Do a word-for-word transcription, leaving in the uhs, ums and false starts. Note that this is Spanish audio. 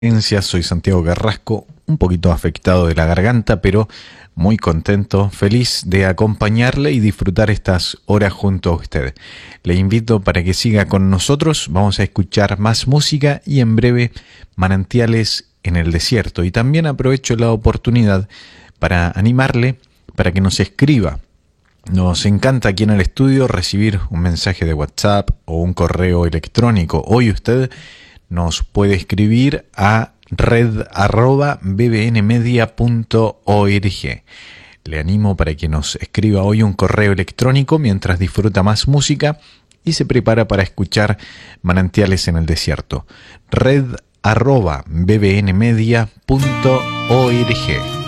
Soy Santiago Carrasco, un poquito afectado de la garganta, pero muy contento, feliz de acompañarle y disfrutar estas horas junto a usted. Le invito para que siga con nosotros, vamos a escuchar más música y en breve Manantiales en el Desierto. Y también aprovecho la oportunidad para animarle para que nos escriba. Nos encanta aquí en el estudio recibir un mensaje de WhatsApp o un correo electrónico. Hoy usted nos puede escribir a red arroba bbnmedia punto org. Le animo para que nos escriba hoy un correo electrónico mientras disfruta más música y se prepara para escuchar Manantiales en el Desierto. red arroba bbnmedia punto org.